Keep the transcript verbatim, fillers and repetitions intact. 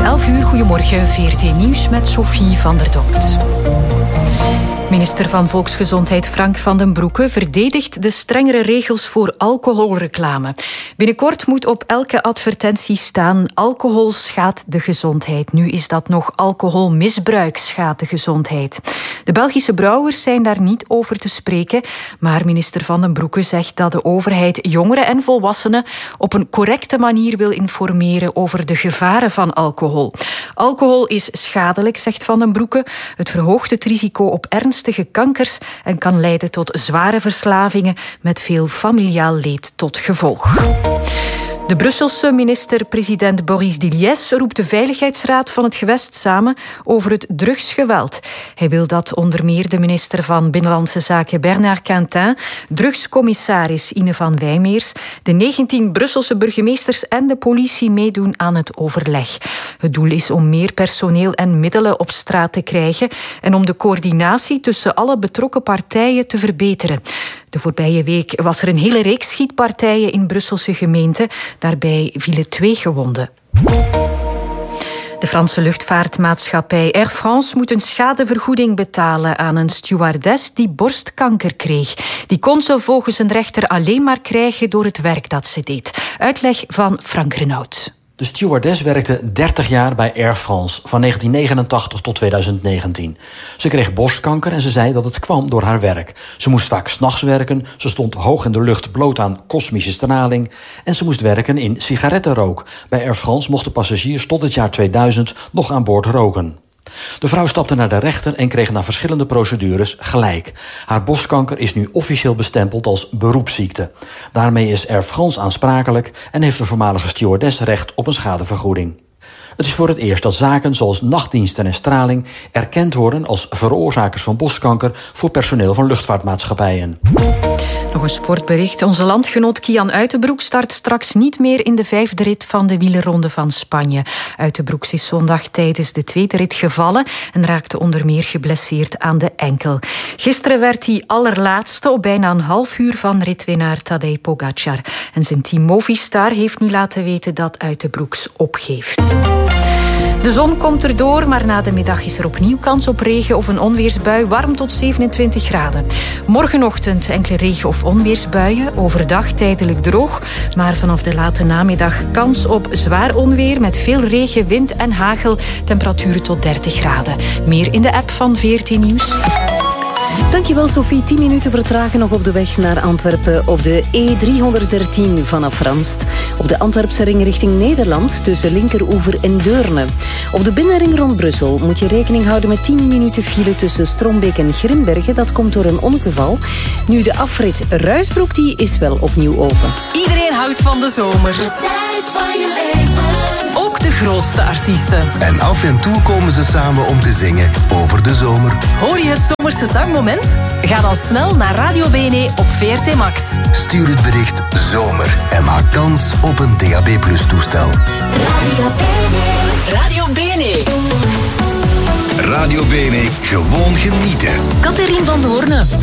elf uur, goedemorgen, V R T Nieuws met Sophie van der Donkt. Minister van Volksgezondheid Frank van den Broeke verdedigt de strengere regels voor alcoholreclame. Binnenkort moet op elke advertentie staan: alcohol schaadt de gezondheid. Nu is dat nog: alcoholmisbruik schaadt de gezondheid. De Belgische brouwers zijn daar niet over te spreken, maar minister van den Broeke zegt dat de overheid jongeren en volwassenen op een correcte manier wil informeren over de gevaren van alcohol. Alcohol is schadelijk, zegt Van den Broeke. Het verhoogt het risico op ernstige kankers en kan leiden tot zware verslavingen met veel familiaal leed tot gevolg. De Brusselse minister-president Boris Diliès roept de Veiligheidsraad van het gewest samen over het drugsgeweld. Hij wil dat onder meer de minister van Binnenlandse Zaken Bernard Quintin, drugscommissaris Ine van Wijmeers, de negentien Brusselse burgemeesters en de politie meedoen aan het overleg. Het doel is om meer personeel en middelen op straat te krijgen en om de coördinatie tussen alle betrokken partijen te verbeteren. De voorbije week was er een hele reeks schietpartijen in Brusselse gemeenten. Daarbij vielen twee gewonden. De Franse luchtvaartmaatschappij Air France moet een schadevergoeding betalen aan een stewardess die borstkanker kreeg. Die kon ze volgens een rechter alleen maar krijgen door het werk dat ze deed. Uitleg van Frank Renaud. De stewardess werkte dertig jaar bij Air France, van negentien negenentachtig tot tweeduizend negentien. Ze kreeg borstkanker en ze zei dat het kwam door haar werk. Ze moest vaak 's nachts werken, ze stond hoog in de lucht bloot aan kosmische straling en ze moest werken in sigarettenrook. Bij Air France mochten passagiers tot het jaar tweeduizend nog aan boord roken. De vrouw stapte naar de rechter en kreeg na verschillende procedures gelijk. Haar borstkanker is nu officieel bestempeld als beroepsziekte. Daarmee is Air France aansprakelijk en heeft de voormalige stewardess recht op een schadevergoeding. Het is voor het eerst dat zaken zoals nachtdiensten en straling erkend worden als veroorzakers van borstkanker voor personeel van luchtvaartmaatschappijen. Nog een sportbericht. Onze landgenoot Kian Uitenbroek start straks niet meer in de vijfde rit van de wielerronde van Spanje. Uitenbroek is zondag tijdens de tweede rit gevallen en raakte onder meer geblesseerd aan de enkel. Gisteren werd hij allerlaatste op bijna een half uur van ritwinnaar Tadej Pogacar. En zijn team Movistar heeft nu laten weten dat Uitenbroeks opgeeft. De zon komt erdoor, maar na de middag is er opnieuw kans op regen of een onweersbui, warm tot zevenentwintig graden. Morgenochtend enkele regen- of onweersbuien, overdag tijdelijk droog, maar vanaf de late namiddag kans op zwaar onweer met veel regen, wind en hagel, temperaturen tot dertig graden. Meer in de app van V R T Nieuws. Dankjewel Sophie. tien minuten vertragen nog op de weg naar Antwerpen op de E driehonderddertien vanaf Ranst. Op de Antwerpse ring richting Nederland tussen Linkeroever en Deurne. Op de binnenring rond Brussel moet je rekening houden met tien minuten file tussen Strombeek en Grimbergen. Dat komt door een ongeval. Nu de afrit Ruisbroek, die is wel opnieuw open. Iedereen houdt van de zomer. De tijd van je leven. Ook de grootste artiesten. En af en toe komen ze samen om te zingen over de zomer. Hoor je het zomerse zangmoment? Ga dan snel naar Radio B N E op V R T Max. Stuur het bericht zomer en maak kans op een D A B plus toestel. Radio B N E. Radio B N E. Radio B N E, gewoon genieten. Catherine van Doorne.